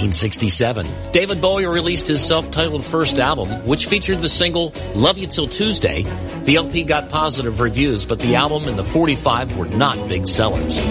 1967. David Bowie released his self-titled first album, which featured the single Love You Till Tuesday. The LP got positive reviews, but the album and the 45 were not big sellers.